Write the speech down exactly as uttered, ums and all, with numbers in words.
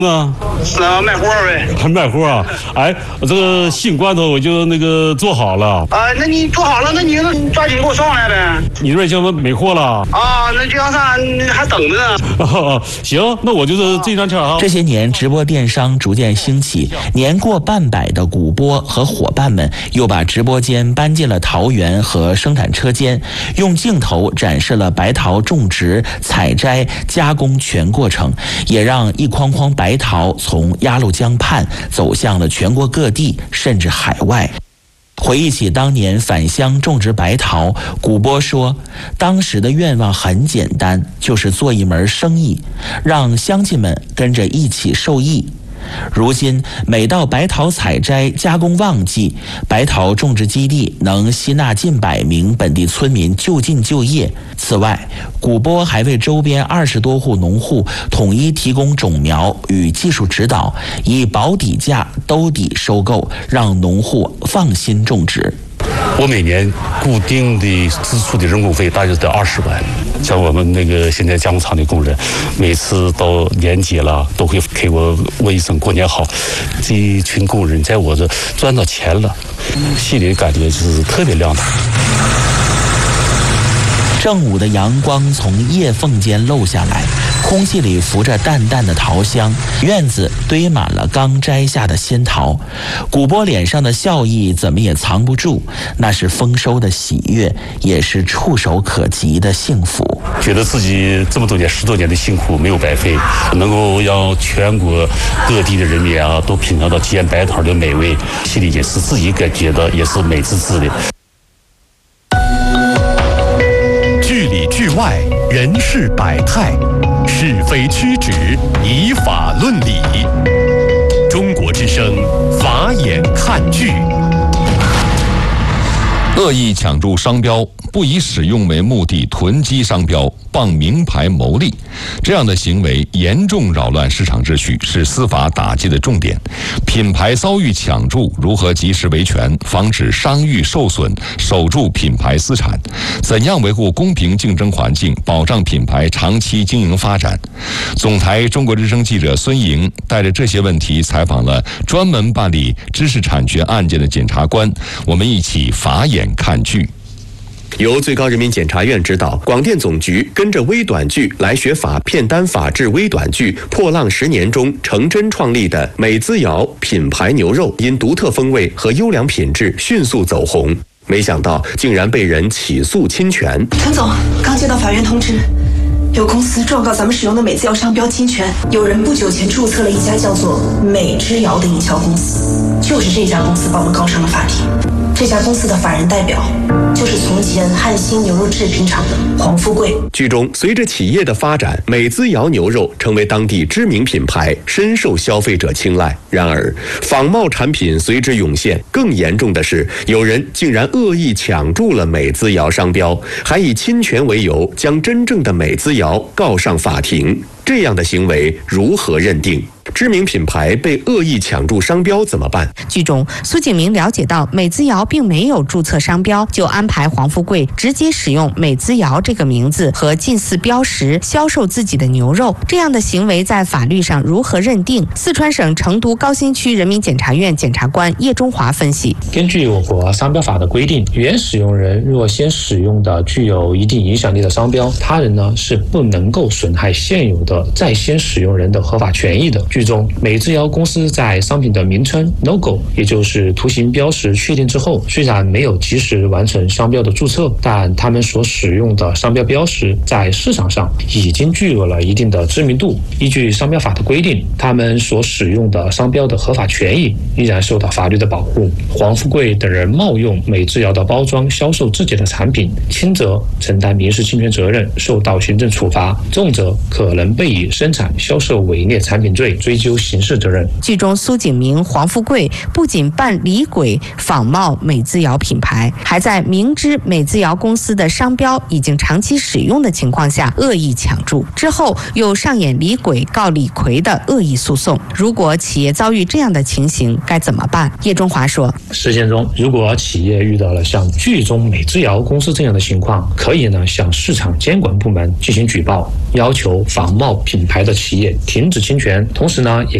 啊， 是啊，卖货呗。 还卖货啊？哎，这个新罐头我就那个做好了。 啊，那你做好了，那你抓紧给我送来呗。 你这边现在没货了？ 啊，那就要上还等着呢。 哦，行，那我就是这张券啊。 这些年，直播电商逐渐兴起，年过半百的古波和伙伴们又把直播间搬进了桃园和生产车间，用镜头展示了白桃种植、采摘、加工全过程，也让一筐筐白桃从鸭绿江畔走向了全国各地，甚至海外。回忆起当年返乡种植白桃，古波说，当时的愿望很简单，就是做一门生意，让乡亲们跟着一起受益。如今每到白桃采摘加工旺季，白桃种植基地能吸纳近百名本地村民就近就业。此外，古波还为周边二十多户农户统一提供种苗与技术指导，以保底价兜底收购，让农户放心种植。 我每年固定的支出的人工费大约得二十万，像我们那个现在加工厂的工人，每次到年节了都会给我问一声过年好。这一群工人在我这赚到钱了，心里感觉就是特别亮堂。 正午的阳光从叶缝间漏下来，空气里浮着淡淡的桃香，院子堆满了刚摘下的鲜桃。古波脸上的笑意怎么也藏不住，那是丰收的喜悦，也是触手可及的幸福。 觉得自己这么多年十多年的辛苦没有白费，能够让全国各地的人民啊都品尝到煎白桃的美味，心里也是自己感觉到也是美滋滋的。 剧里剧外，人事百态，是非曲直，以法论理。中国之声，法眼看剧。 恶意抢注商标，不以使用为目的囤积商标，傍名牌牟利，这样的行为严重扰乱市场秩序，是司法打击的重点。品牌遭遇抢注，如何及时维权，防止商誉受损，守住品牌资产？怎样维护公平竞争环境，保障品牌长期经营发展？总台中国之声记者孙莹带着这些问题采访了专门办理知识产权案件的检察官，我们一起法眼看剧。 由最高人民检察院指导，广电总局跟着微短剧来学法片单法治微短剧破浪十年中成真创立的美滋瑶品牌牛肉，因独特风味和优良品质迅速走红。没想到竟然被人起诉侵权。 陈总，刚接到法院通知，有公司状告咱们使用的美滋瑶商标侵权。有人不久前注册了一家叫做美之瑶的营销公司，就是这家公司把我们告上了法庭。这家公司的法人代表就是从前汉兴牛肉制品厂的黄富贵。 剧中，随着企业的发展，美滋瑶牛肉成为当地知名品牌，深受消费者青睐。然而，仿冒产品随之涌现。更严重的是，有人竟然恶意抢注了美滋瑶商标，还以侵权为由将真正的美滋瑶告上法庭。这样的行为如何认定？知名品牌被恶意抢注商标怎么办？ 剧中，苏景明了解到美滋瑶并没有注册商标，就安排黄富贵直接使用美滋瑶这个名字和近似标识销售自己的牛肉。这样的行为在法律上如何认定？四川省成都高新区人民检察院检察官叶中华分析： 根据我国商标法的规定，原使用人若先使用的具有一定影响力的商标，他人呢是不能够损害现有的在先使用人的合法权益的。剧中，美滋瑶公司在商品的名称 logo， 也就是图形标识确定之后，虽然没有及时完成商标的注册，但他们所使用的商标标识在市场上已经具有了一定的知名度。依据商标法的规定，他们所使用的商标的合法权益依然受到法律的保护。黄富贵等人冒用美滋瑶的包装销售自己的产品，轻则承担民事侵权责任，受到行政处罚，重则可能被以生产销售伪劣产品罪追究刑事责任。 剧中，苏景明、黄富贵不仅扮李鬼仿冒美滋瑶品牌，还在明知美滋瑶公司的商标已经长期使用的情况下恶意抢注，之后又上演李鬼告李逵的恶意诉讼。如果企业遭遇这样的情形，该怎么办？叶中华说， 实践中，如果企业遇到了像剧中美滋瑶公司这样的情况，可以呢向市场监管部门进行举报，要求仿冒品牌的企业停止侵权，同时时呢，也